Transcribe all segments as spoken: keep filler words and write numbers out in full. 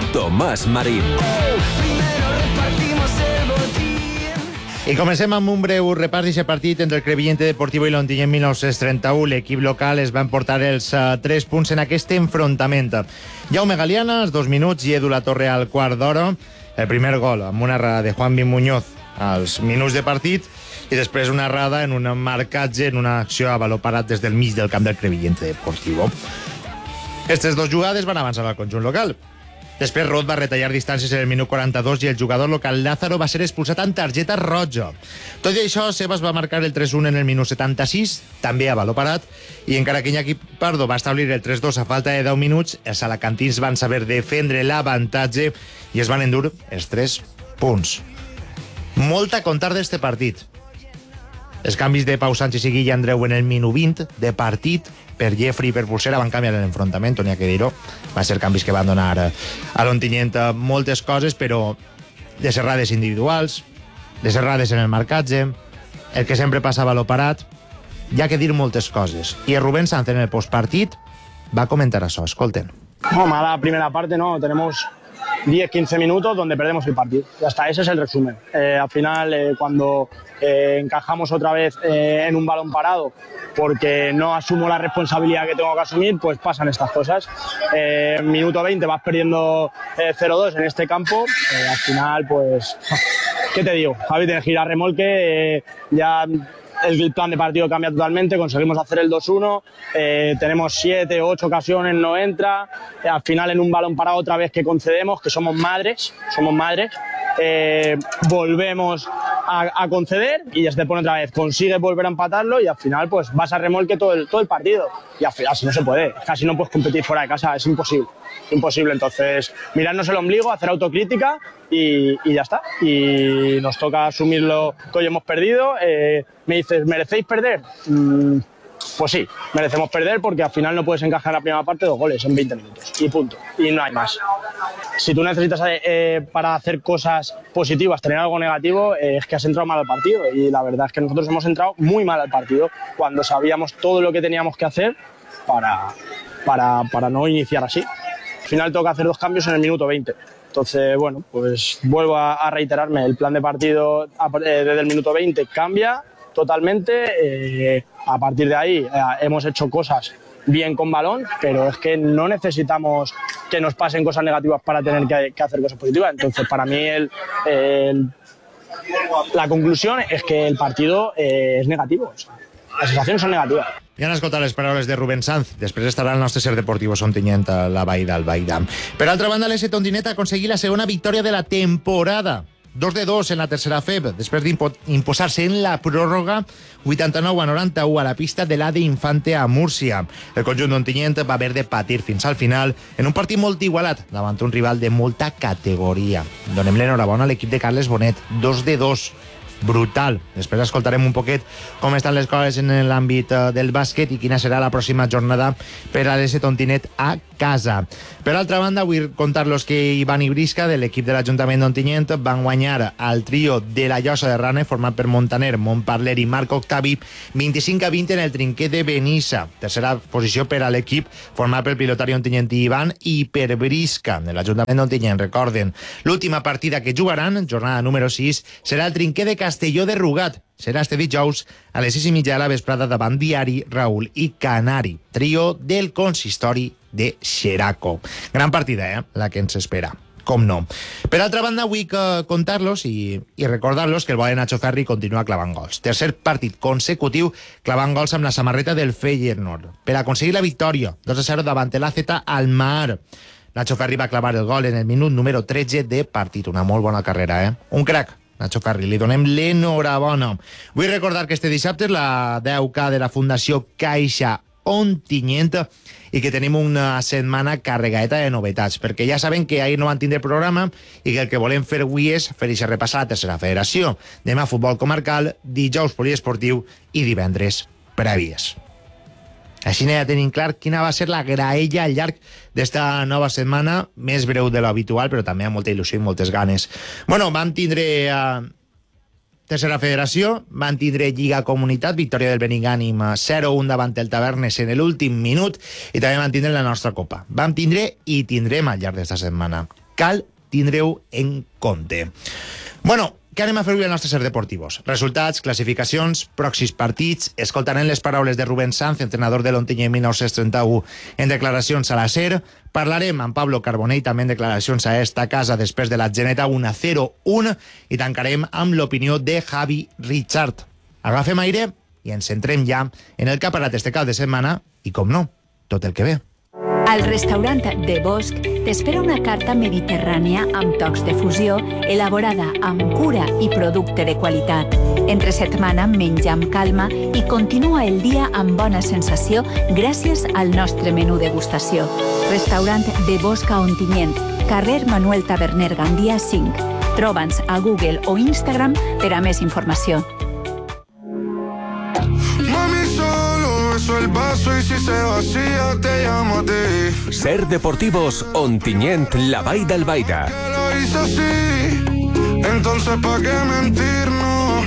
Tomàs Marín. I comencem amb un breu repàs d'aquest partit entre el Crevillente Deportivo i l'Ontinyent mil nou-cents trenta-u. L'equip local es va emportar els uh, tres punts en aquest enfrontament. Jaume Galiana, als dos minuts, i Edu Latorre al quart d'hora. El primer gol amb una errada de Juanvi Muñoz als minuts de partit i després una errada en un marcatge, en una acció a baló parat des del mig del camp del Crevillente Deportivo. Aquestes dues jugades van avançar al conjunt local. Després Rod va retallar distàncies en el minut quaranta-dos i el jugador local Lázaro va ser expulsat amb targeta roja. Tot i això, Sebas va marcar el tres un en el minut setanta-sis, també a baló parat, i encara que Iñaki Pardo va establir el tres dos a falta de deu minuts, els alacantins van saber defendre l'avantatge i es van endur els tres punts. Molt a contar d'este partit. Els canvis de Pau Sánchez i Guille Andreu en el minut vint de partit per Jeffrey i per Pulsera van canviar l'enfrontament, n'hi ha que dir-ho. Van ser canvis que van donar a l'Ontinyent moltes coses, però les errades individuals, les errades en el marcatge, el que sempre passa a baló parat, hi ha que dir moltes coses. I el Rubén Sanz en el postpartit va comentar això, escolten. No, mala primera parte, no, tenemos diez quince minutos donde perdemos el partido. Ya está, ese es el resumen. Eh, al final, eh, cuando eh, encajamos otra vez eh, en un balón parado, porque no asumo la responsabilidad que tengo que asumir, pues pasan estas cosas. Eh, minuto veinte vas perdiendo eh, cero dos en este campo, eh, al final, pues, ¿qué te digo? Javi tiene que ir a remolque, eh, ya el plan de partido cambia totalmente, conseguimos hacer el dos uno, eh, tenemos siete, ocho ocasiones, no entra, eh, al final en un balón parado otra vez que concedemos, que somos madres, somos madres, eh, volvemos a, a conceder y ya se te pone otra vez, consigues volver a empatarlo y al final pues vas a remolque todo el, todo el partido y al final así no se puede, casi no puedes competir fuera de casa, es imposible. Imposible, entonces mirarnos el ombligo, hacer autocrítica y, y ya está. Y nos toca asumir lo que hoy hemos perdido. Eh, me dices, ¿merecéis perder? Mm, pues sí, merecemos perder porque al final no puedes encajar la primera parte dos goles en veinte minutos y punto. Y no hay más. Si tú necesitas eh, para hacer cosas positivas tener algo negativo, eh, es que has entrado mal al partido. Y la verdad es que nosotros hemos entrado muy mal al partido cuando sabíamos todo lo que teníamos que hacer para, para, para no iniciar así. Al final tengo que hacer dos cambios en el minuto veinte. Entonces, bueno, pues vuelvo a, a reiterarme. El plan de partido a, eh, desde el minuto veinte cambia totalmente. Eh, a partir de ahí eh, hemos hecho cosas bien con balón, pero es que no necesitamos que nos pasen cosas negativas para tener que, que hacer cosas positivas. Entonces, para mí el, el, la conclusión es que el partido eh, es negativo. O sea, les sensacions són negatives. Ja han escoltat les paraules de Rubén Sanz. Després estarà el nostre ser deportiu Ontinyent a la Vall d'Albaida. Per altra banda, l'S Ontinyent ha aconseguit la segona victòria de la temporada. dos de dos en la tercera F E B, després d'imposar-se en la pròrroga vuitanta-nou a noranta-u a la pista de l'A D Infante a Múrcia. El conjunt d'Ontinyent va haver de patir fins al final en un partit molt igualat davant un rival de molta categoria. Donem l'enhorabona a l'equip de Carles Bonet. dos de dos. Brutal. Després escoltarem un poquet com estan les coses en l'àmbit del bàsquet i quina serà la pròxima jornada per a l'S Ontinyent a casa. Per altra banda, vull contar-los que Ivan Ibrisca, de l'equip de l'Ajuntament d'Ontinyent, van guanyar al trio de la Llosa de Rane, format per Montaner, Montparler i Marc Octavi, vint-i-cinc a vint en el trinquet de Benissa. Tercera posició per a l'equip, format per pilotari ontinyentí Ivan i per Brisca, de l'Ajuntament d'Ontinyent. Recorden, l'última partida que jugaran, jornada número sis, serà el trinquet de Castelló de Rugat. Serà este dijous a les sis i mitja de la vesprada davant Diari, Raül i Canari, trio del consistori de Xeraco. Gran partida, eh?, la que ens espera. Com no. Per altra banda, vull contar-los i, i recordar-los que el bo de Nacho Ferri continua clavant gols. Tercer partit consecutiu clavant gols amb la samarreta del Feyenoord per aconseguir la victòria dos a zero davant l'A Z Almar. Nacho Ferri va clavar el gol en el minut número tretze de partit. Una molt bona carrera, eh? Un crac, Nacho Ferri, li donem l'enhorabona. Vull recordar que este dissabte és la deu K de la Fundació Caixa Ontinyent i que tenim una setmana carregadeta de novetats, perquè ja saben que ahir no van tindre programa i que el que volem fer avui és fer-se repassar la tercera federació. Demà futbol comarcal, dijous poliesportiu i divendres prèvies. Així ja tenim clar quina va ser la graella al llarg d'esta nova setmana, més breu de l'habitual, però també amb molta il·lusió i moltes ganes. Bueno, vam tindre uh, tercera federació, vam tindre Lliga Comunitat, victòria del Benigànim zero un davant el Tavernes en l'últim minut, i també vam tindre la nostra Copa. Vam tindre i tindrem al llarg d'esta setmana Cal tindreu en compte. Bueno, què anem a fer avui al nostre Ser Deportivos? Resultats, classificacions, pròxims partits. Escoltarem les paraules de Rubén Sanz, entrenador de l'Ontinyent mil nou-cents trenta-u, en declaracions a la SER. Parlarem amb Pablo Carbonell, també en declaracions a esta casa després de la Geneta un a zero un, i tancarem amb l'opinió de Javi Richard. Agafem aire i ens centrem ja en el que ha parat este cap de setmana i, com no, tot el que ve. Al restaurant de Bosch t'espera una carta mediterrània amb tocs de fusió elaborada amb cura i producte de qualitat. Entre setmana menja amb calma i continua el dia amb bona sensació gràcies al nostre menú degustació. Restaurant de Bosch a Ontinyent, carrer Manuel Taberner Gandia cinc. Troba'ns a Google o Instagram per a més informació. El vaso y si se vacía te llamo a ti. Ser Deportivos Ontinyent, la Vall d'Albaida. Que lo hice así, entonces pa' qué mentirnos,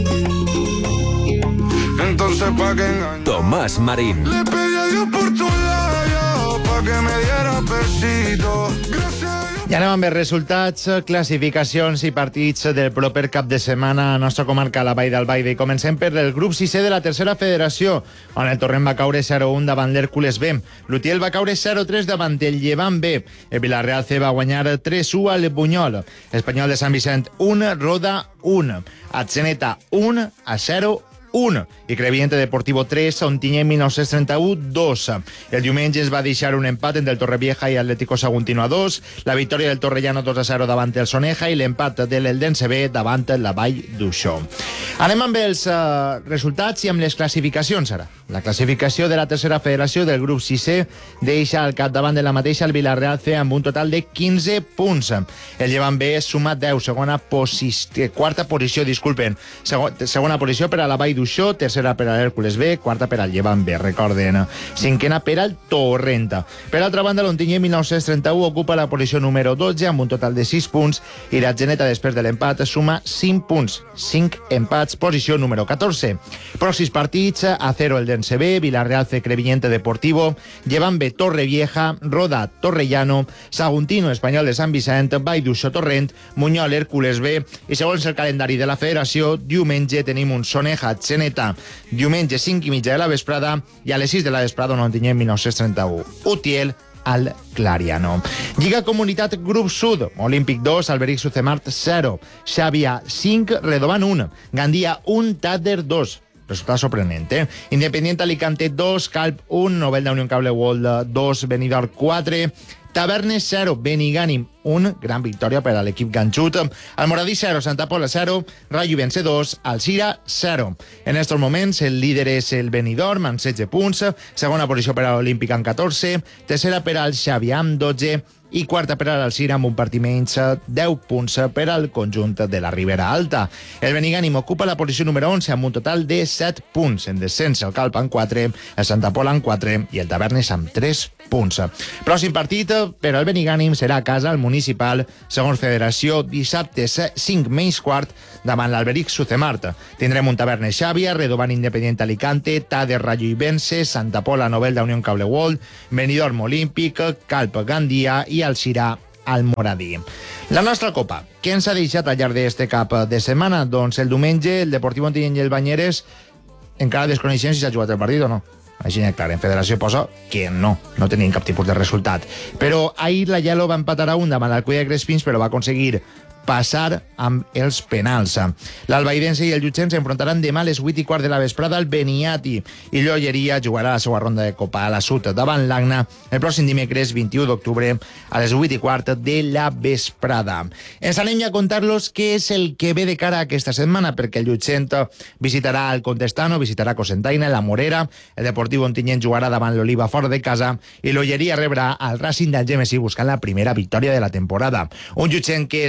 entonces pa' qué engañar. Tomás Marín. Le pedí a Dios por tu lado, pa' que me diera besito. Gracias. I anem amb els resultats, classificacions i partits del proper cap de setmana a la nostra comarca, la Vall d'Albaida. I comencem per el grup sisè de la tercera federació, on el Torrent va caure zero un davant l'Hèrcules B. L'Utiel va caure zero tres davant el Llevant B. El Vilareal C va guanyar tres u al Bunyol. Espanyol de Sant Vicent un, Roda un. Atzeneta un a zero un. I Crevillente Deportivo tres, Ontinyent mil nou-cents trenta-u dos. El diumenge es va deixar un empat entre el Torrevieja i Atlético Saguntino a dos, la victòria del Torrellano dos a zero davant el Soneja i l'empat de l'Eldense B davant la Vall d'Uixó. Anem amb els uh, resultats i amb les classificacions ara. La classificació de la tercera federació del grup sisè deixa al capdavant de la mateixa el Vilareal C amb un total de quinze punts. El Llevant B suma deu, segona posició, quarta posició, disculpen, segon, segona posició per a la Vall d'Uixó, tercera per a l'Hèrcules B, quarta per al Llevant B, recorden. Cinquena per al Torrent. Per altra banda, l'Ontinyent mil nou-cents trenta-u ocupa la posició número dotze amb un total de sis punts i la Geneta, després de l'empat, suma cinc punts. cinc empats, posició número catorze. Pròxims partits, a zero el Dense B, Vilareal C, Crevillente Deportivo, Llevant B, Torrevieja, Roda, Torrellano, Saguntino, Espanyol de Sant Vicent, Vall d'Uixó, Torrent, Munyol, Hèrcules B, i segons el calendari de la federació, diumenge tenim un Soneja, Geneta, diumenge cinc i mitja de la vesprada, i a les sis de la vesprada un Ontinyent mil nou-cents trenta-u. Utiel al Clariano. Lliga Comunitat Grup Sud, Olímpic dos, Alberic Sucemart zero, Xàbia cinc, Redovant un, Gandia un, Tàter dos. Resultat sorprenent, eh? Independiente Alicante dos, Calp un, Novelda Unión Cable World dos, Benidorm quatre, Tavernes zero, Benigànim un, gran victòria per a l'equip ganxut. Almoradí zero, Santa Pola zero, Rayo Vence dos, Alcira zero. En estos moments el líder és el Benidorm amb setze punts, segona posició per a l'Olímpic amb catorze, tercera per al Xàbia amb dotze i quarta per a l'Alcira amb un partit menys, deu punts per al conjunt de la Ribera Alta. El Benigànim ocupa la posició número onze amb un total de set punts. En descens el Calp amb quatre, el Santa Pola amb quatre i el Tavernes amb tres punts. Pròxim partit per al Benigànim serà a casa al Municipal, segons Federació, dissabte cinc menys quart davant l'Alberic Sucemart. Tindrem un Tavernes Xàbia, Redovant Independiente Alicante, Tàder Rayo Vence, Santa Pola Novelda Unión Cable World, Benidorm Olímpic, Calp Gandia i Alcira Almoradí. La nostra Copa, què ens ha deixat al llarg d'este cap de setmana? Doncs el diumenge el Deportiu Ontinyent i el Banyeres encara desconeixem si s'ha jugat el partit o no. Així és clar, en Federació posa que no, no tenien cap tipus de resultat. Però ahir la Yellow va empatar a un davant l'Alcúdia de Crespins, però va aconseguir passar amb els penals. L'Albaidense i el Llutxent s'enfrontaran demà a les vuit i quart de la vesprada al Beniati i l'Olleria jugarà la seva ronda de Copa a la Sud davant l'Agna el pròxim dimecres vint-i-u d'octubre a les vuit i quart de la vesprada. Ens anem ja a contar-los què és el que ve de cara a aquesta setmana, perquè el Llutxent visitarà el Contestano, visitarà Cocentaina, la Morera, el Deportiu Ontinyent jugarà davant l'Oliva fora de casa i l'Olleria rebrà al Racing d'Algemesí buscant la primera victòria de la temporada. Un Llutxent que és colí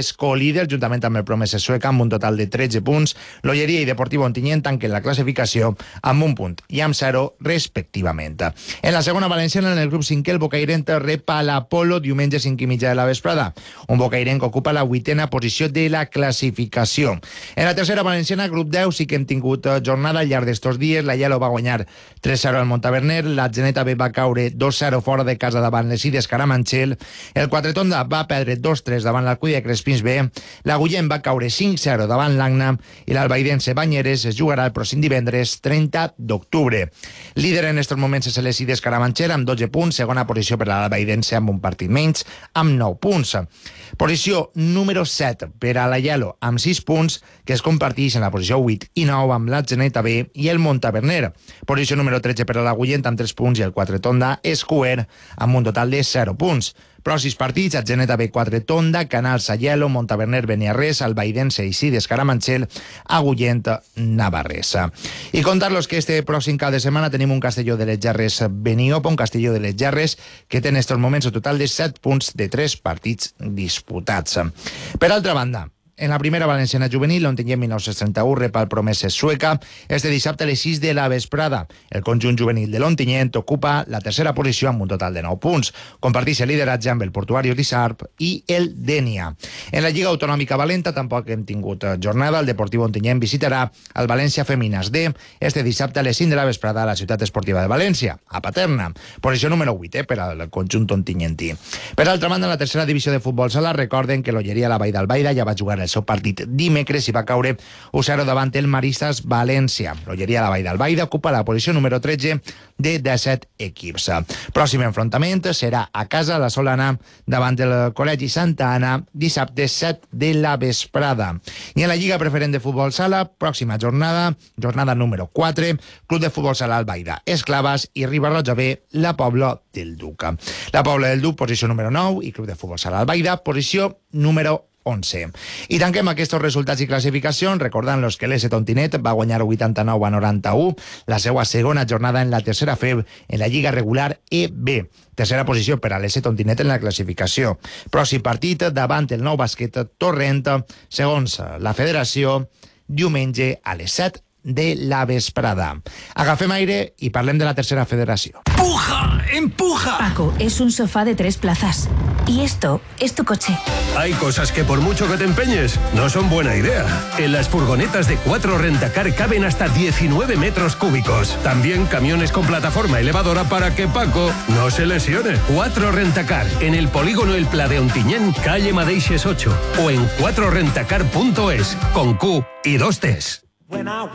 líder, juntament amb el Promeses Sueca, amb un total de tretze punts. L'Olleria i Deportivo Ontinyent tanquen la classificació amb un punt i amb zero, respectivament. En la segona valenciana, en el grup cinquè, el Bocairent rep a l'Apolo diumenge cinc i mitja de la vesprada. Un Bocairent que ocupa la vuitena posició de la classificació. En la tercera valenciana, grup deu, sí que hem tingut jornada al llarg d'estos dies. La Yelo va guanyar tres zero al Montaverner, la Geneta B va caure dos zero fora de casa davant les Ides Caramanchel, el Quatretonda va perdre dos tres davant l'Alcúdia Crespins B, l'Agullent va caure cinc zero davant l'Agna i l'Albaidense Banyeres es jugarà el pròxim divendres trenta d'octubre. Líder en estos moments és les Ides Caramanchel amb dotze punts, segona posició per a l'Albaidense amb un partit menys, amb nou punts. Posició número set per a la Yelo amb sis punts, que es comparteix en la posició vuit i nou amb la Geneta B i el Montaverner. Posició número tretze per a l'Agullent amb tres punts i el Quatretonda és cuer amb un total de zero punts. Pròxims partits, a Geneta B Quatretonda, Canals Ayelo, Montaverner Beniarrés, Albaidense i Sides Caramanchel, Agullent Navarresa. I contar-los que este pròxim cap de setmana tenim un Castelló de les Gerres Beniopa, un Castelló de les Gerres que té en estos moments un total de set punts de tres partits disputats. Per altra banda, en la primera valenciana juvenil, l'Ontinyent mil nou-cents trenta-u rep el Promeses Sueca este dissabte a les sis de la vesprada. El conjunt juvenil de l'Ontinyent ocupa la tercera posició amb un total de nou punts. Comparteix el lideratge amb el Portuario d'Isarp i el Dènia. En la Lliga Autonòmica Valenta tampoc hem tingut jornada. El Deportiu Ontinyent visitarà el València Femines D este dissabte a les cinc de la vesprada a la Ciutat Esportiva de València, a Paterna. Posició número vuit eh, per al conjunt ontinyentí. Per altra banda, en la tercera divisió de futbol sala, recorden que l'Olleria La Vall d'Albaida ja va jugar el seu partit dimecres i va caure u zero davant el Maristas València. L'Olleria La Vall d'Albaida ocupa la posició número tretze de disset equips. Pròxim enfrontament serà a casa la Solana davant el Col·legi Santa Anna dissabte set de la vesprada. I en la Lliga Preferent de Futbol Sala, pròxima jornada, jornada número quatre, Club de Futbol Sala Albaida, Esclaves i Riba-roja B, la Pobla del Duc. La Pobla del Duc, posició número nou, i Club de Futbol Sala Albaida, posició número onze. I tanquem aquests resultats i classificacions recordant-los que l'S Tontinet va guanyar vuitanta-nou a noranta-u la seva segona jornada en la tercera F E B en la Lliga regular E B. Tercera posició per a l'S Tontinet en la classificació. Pròxim partit davant el Nou Basquet Torrent, segons la federació, diumenge a les set de la vesprada. Agafem aire y parlem de la tercera federación. ¡Empuja! ¡Empuja! Paco, es un sofá de tres plazas. Y esto es tu coche. Hay cosas que por mucho que te empeñes, no son buena idea. En las furgonetas de cuatro Rentacar caben hasta diecinueve metros cúbicos. También camiones con plataforma elevadora para que Paco no se lesione. cuatro Rentacar, en el polígono El Pla de Ontinyent, calle Madeixes ocho. O en cuatro rentacar punto es, con Q y dos T's.